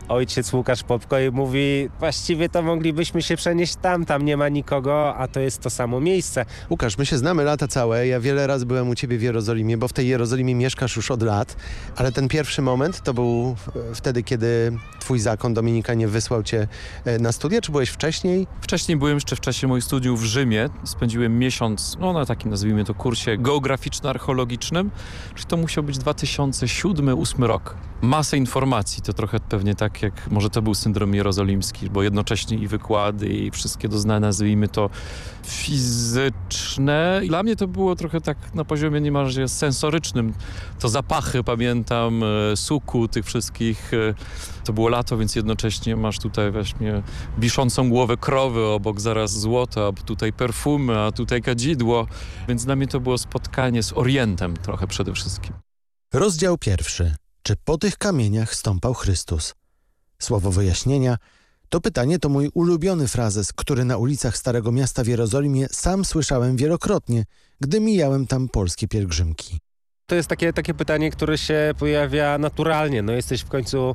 ojciec Łukasz Popko i mówi, właściwie to moglibyśmy się przenieść tam nie ma nikogo, a to jest to samo miejsce. Łukasz, my się znamy lata całe. Ja wiele razy byłem u ciebie w Jerozolimie, bo w tej Jerozolimie mieszkasz już od lat. Ale ten pierwszy moment to był wtedy, kiedy twój zakon Dominikanie wysłał cię na studia, czy byłeś wcześniej? Wcześniej byłem jeszcze w czasie moich studiów w Rzymie. Spędziłem miesiąc na takim, nazwijmy to, kursie geograficzno-archeologicznym. Czyli to musiał być 2007-2008 rok. Masę informacji, to trochę pewnie tak jak, może to był syndrom jerozolimski, bo jednocześnie i wykłady, i wszystkie doznania, nazwijmy to, fizyczne. I dla mnie to było trochę tak na poziomie niemalże sensorycznym. To zapachy, pamiętam, suku, tych wszystkich. To było lato, więc jednocześnie masz tutaj właśnie wiszącą głowę krowy, obok zaraz złota, a tutaj perfumy, a tutaj kadzidło. Więc dla mnie to było spotkanie z Orientem trochę przede wszystkim. Rozdział 1. Czy po tych kamieniach stąpał Chrystus? Słowo wyjaśnienia. To pytanie to mój ulubiony frazes, który na ulicach Starego Miasta w Jerozolimie sam słyszałem wielokrotnie, gdy mijałem tam polskie pielgrzymki. To jest takie pytanie, które się pojawia naturalnie. No jesteś w końcu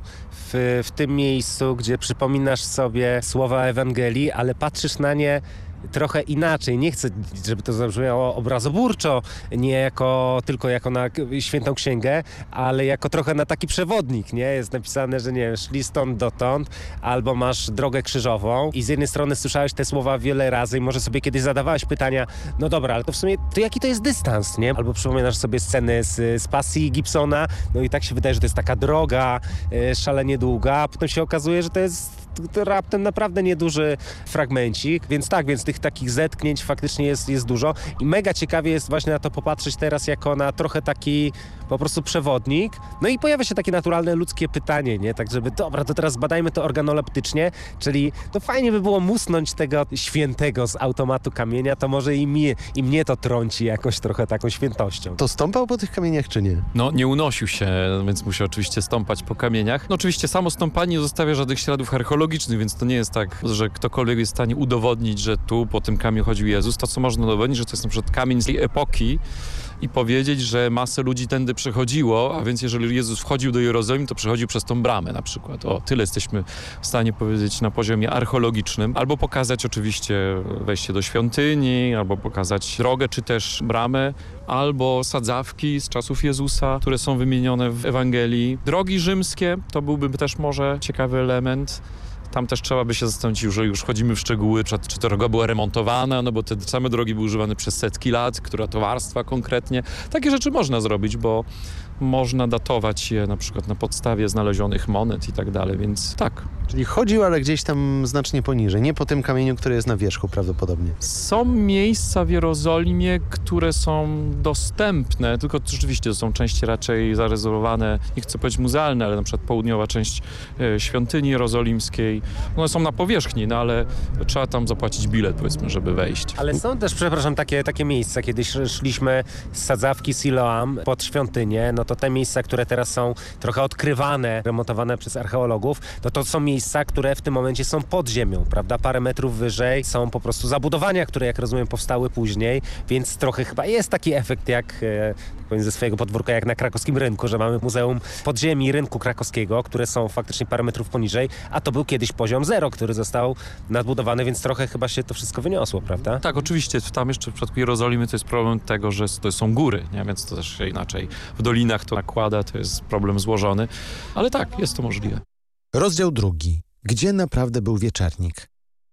w tym miejscu, gdzie przypominasz sobie słowa Ewangelii, ale patrzysz na nie trochę inaczej. Nie chcę, żeby to zabrzmiało obrazoburczo, nie tylko jako na świętą księgę, ale jako trochę na taki przewodnik, nie? Jest napisane, że nie wiem, szli stąd dotąd, albo masz drogę krzyżową i z jednej strony słyszałeś te słowa wiele razy i może sobie kiedyś zadawałeś pytania, no dobra, ale to w sumie, to jaki to jest dystans, nie? Albo przypominasz sobie sceny z Pasji Gibsona, no i tak się wydaje, że to jest taka droga szalenie długa, a potem się okazuje, że to jest raptem naprawdę nieduży fragmencik, więc tych takich zetknięć faktycznie jest dużo i mega ciekawie jest właśnie na to popatrzeć teraz jako na trochę taki po prostu przewodnik. No i pojawia się takie naturalne ludzkie pytanie, nie? Tak żeby, dobra, to teraz badajmy to organoleptycznie, czyli to fajnie by było musnąć tego świętego z automatu kamienia, to może i mnie to trąci jakoś trochę taką świętością. To stąpał po tych kamieniach, czy nie? No, nie unosił się, więc musiał oczywiście stąpać po kamieniach. No oczywiście samo stąpanie nie zostawia żadnych śladów archeologicznych, więc to nie jest tak, że ktokolwiek jest w stanie udowodnić, że tu po tym kamieniu chodził Jezus. To, co można udowodnić, że to jest na przykład kamień z tej epoki i powiedzieć, że masę ludzi tędy przechodziło, a więc jeżeli Jezus wchodził do Jerozolimy, to przechodził przez tą bramę na przykład. O, tyle jesteśmy w stanie powiedzieć na poziomie archeologicznym. Albo pokazać oczywiście wejście do świątyni, albo pokazać drogę, czy też bramę, albo sadzawki z czasów Jezusa, które są wymienione w Ewangelii. Drogi rzymskie to byłby też może ciekawy element. Tam też trzeba by się zastanowić, że już wchodzimy w szczegóły, czy ta droga była remontowana, no bo te same drogi były używane przez setki lat, która towarstwa konkretnie. Takie rzeczy można zrobić, bo można datować je na przykład na podstawie znalezionych monet i tak dalej, więc tak. Czyli chodził, ale gdzieś tam znacznie poniżej, nie po tym kamieniu, który jest na wierzchu prawdopodobnie. Są miejsca w Jerozolimie, które są dostępne, tylko rzeczywiście to są części raczej zarezerwowane, nie chcę powiedzieć muzealne, ale na przykład południowa część świątyni jerozolimskiej. One są na powierzchni, no ale trzeba tam zapłacić bilet, powiedzmy, żeby wejść. Ale są też, przepraszam, takie miejsca, kiedy szliśmy z sadzawki Siloam pod świątynię, no to te miejsca, które teraz są trochę odkrywane, remontowane przez archeologów, to są miejsca, które w tym momencie są pod ziemią, prawda? Parę metrów wyżej są po prostu zabudowania, które jak rozumiem powstały później, więc trochę chyba jest taki efekt jak, powiem ze swojego podwórka, jak na krakowskim rynku, że mamy muzeum podziemi rynku krakowskiego, które są faktycznie parę metrów poniżej, a to był kiedyś poziom zero, który został nadbudowany, więc trochę chyba się to wszystko wyniosło, prawda? Tak, oczywiście. Tam jeszcze w przypadku Jerozolimy to jest problem tego, że to są góry, nie? Więc to też się inaczej w dolinach to nakłada, to jest problem złożony, ale tak, jest to możliwe. Rozdział 2. Gdzie naprawdę był wieczernik?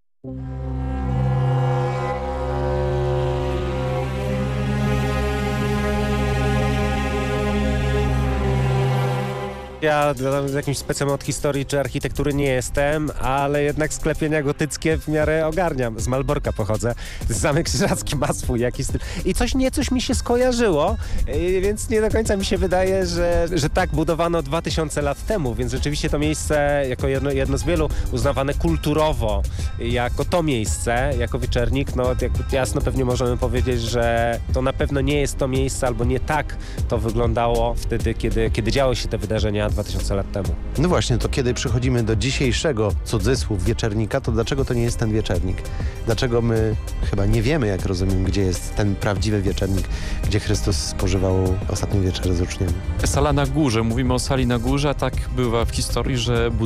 Ja z jakimś specem od historii czy architektury nie jestem, ale jednak sklepienia gotyckie w miarę ogarniam. Z Malborka pochodzę. Zamek Krzyżacki ma swój jakiś styl. I coś mi się skojarzyło, więc nie do końca mi się wydaje, że tak budowano 2000 lat temu, więc rzeczywiście to miejsce jako jedno z wielu uznawane kulturowo jako to miejsce, jako wieczernik, no jakby jasno pewnie możemy powiedzieć, że to na pewno nie jest to miejsce, albo nie tak to wyglądało wtedy, kiedy działy się te wydarzenia 2000 lat temu. No właśnie, to kiedy przychodzimy do dzisiejszego, cudzysłów, wieczernika, to dlaczego to nie jest ten wieczernik? Dlaczego my chyba nie wiemy, jak rozumiem, gdzie jest ten prawdziwy wieczernik, gdzie Chrystus spożywał ostatnią wieczerę z uczniami? Sala na górze, mówimy o sali na górze, a tak bywa w historii, że